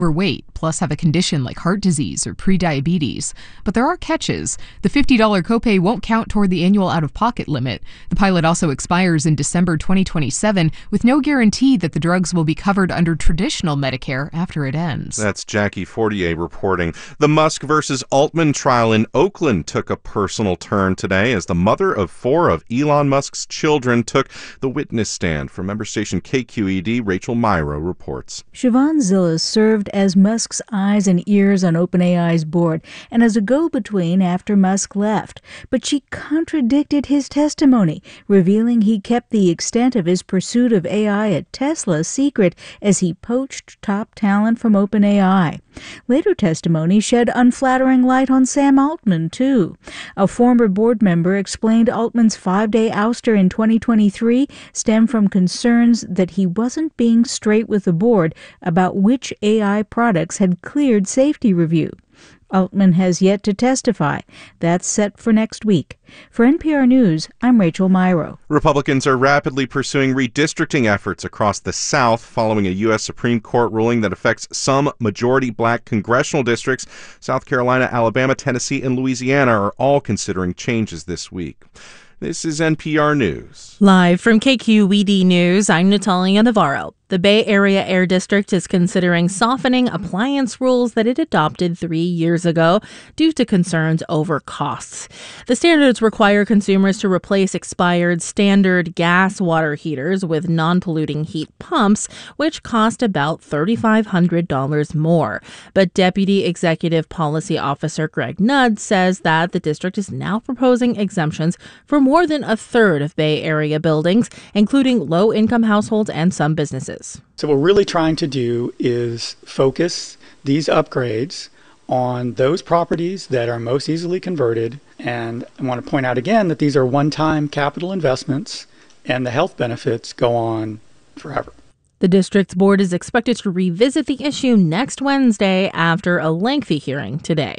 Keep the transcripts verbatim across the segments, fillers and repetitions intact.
overweight, plus have a condition like heart disease or prediabetes. But there are catches. The fifty dollars copay won't count toward the annual out-of-pocket limit. The pilot also expires in December twenty twenty-seven, with no guarantee that the drugs will be covered under traditional Medicare after it ends. That's Jackie Fortier reporting. The Musk versus Altman trial in Oakland took a personal turn today as the mother of four of Elon Musk's children took the witness stand. From member station K Q E D, Rachel Myrow reports. Siobhan Zillis served as Musk's eyes and ears on OpenAI's board and as a go-between after Musk left. But she contradicted his testimony, revealing he kept the extent of his pursuit of A I at Tesla secret as he poached top talent from OpenAI. Later testimony shed unflattering light on Sam Altman, too. A former board member explained Altman's five-day ouster in twenty twenty-three stemmed from concerns that he wasn't being straight with the board about which A I products had cleared safety review. Altman has yet to testify. That's set for next week. For N P R News, I'm Rachel Myrow. Republicans are rapidly pursuing redistricting efforts across the South following a U S Supreme Court ruling that affects some majority black congressional districts. South Carolina, Alabama, Tennessee, and Louisiana are all considering changes this week. This is N P R News. Live from K Q E D News, I'm Natalia Navarro. The Bay Area Air District is considering softening appliance rules that it adopted three years ago due to concerns over costs. The standards require consumers to replace expired standard gas water heaters with non-polluting heat pumps, which cost about three thousand five hundred dollars more. But Deputy Executive Policy Officer Greg Nudd says that the district is now proposing exemptions for more than a third of Bay Area buildings, including low-income households and some businesses. So what we're really trying to do is focus these upgrades on those properties that are most easily converted. And I want to point out again that these are one-time capital investments and the health benefits go on forever. The district's board is expected to revisit the issue next Wednesday after a lengthy hearing today.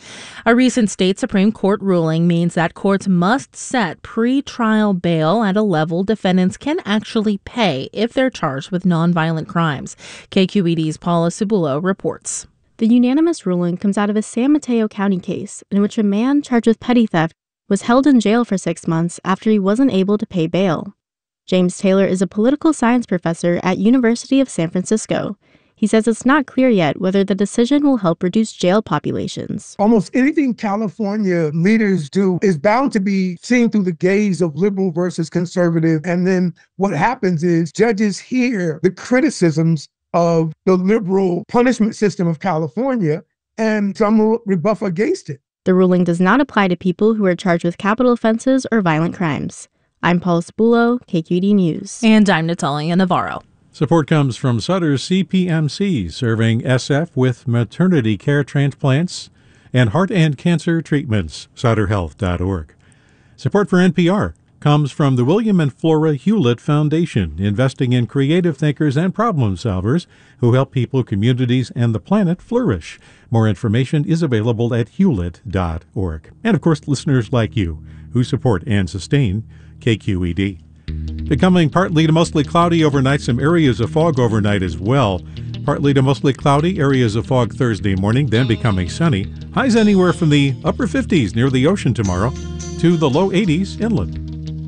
A recent state Supreme Court ruling means that courts must set pre-trial bail at a level defendants can actually pay if they're charged with nonviolent crimes. K Q E D's Paula Cebulo reports. The unanimous ruling comes out of a San Mateo County case in which a man charged with petty theft was held in jail for six months after he wasn't able to pay bail. James Taylor is a political science professor at University of San Francisco. He says it's not clear yet whether the decision will help reduce jail populations. Almost anything California leaders do is bound to be seen through the gaze of liberal versus conservative. And then what happens is judges hear the criticisms of the liberal punishment system of California, and some will rebuff against it. The ruling does not apply to people who are charged with capital offenses or violent crimes. I'm Paula Cebulo, K Q E D News. And I'm Natalia Navarro. Support comes from Sutter's C P M C, serving S F with maternity care transplants and heart and cancer treatments, sutter health dot org. Support for N P R comes from the William and Flora Hewlett Foundation, investing in creative thinkers and problem solvers who help people, communities, and the planet flourish. More information is available at hewlett dot org. And, of course, listeners like you who support and sustain K Q E D. Becoming partly to mostly cloudy overnight, some areas of fog overnight as well. Partly to mostly cloudy, areas of fog Thursday morning, then becoming sunny. Highs anywhere from the upper fifties near the ocean tomorrow to the low eighties inland.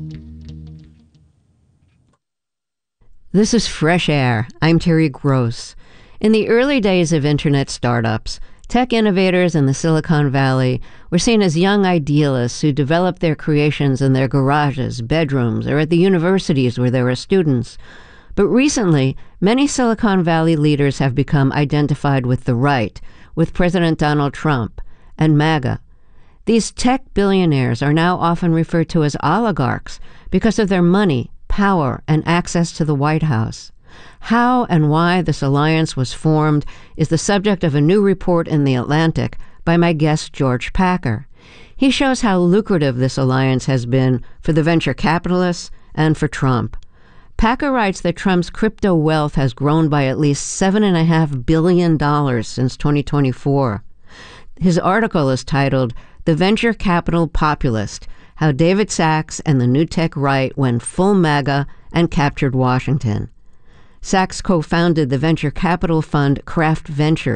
This is Fresh Air. I'm Terry Gross. In the early days of internet startups, tech innovators in the Silicon Valley were seen as young idealists who developed their creations in their garages, bedrooms, or at the universities where they were students. But recently, many Silicon Valley leaders have become identified with the right, with President Donald Trump and MAGA. These tech billionaires are now often referred to as oligarchs because of their money, power, and access to the White House. How and why this alliance was formed is the subject of a new report in The Atlantic by my guest George Packer. He shows how lucrative this alliance has been for the venture capitalists and for Trump. Packer writes that Trump's crypto wealth has grown by at least seven point five billion dollars since twenty twenty-four. His article is titled, "The Venture Capital Populist: How David Sacks and the New Tech Right Went Full MAGA and Captured Washington." Sachs co-founded the venture capital fund Craft Ventures.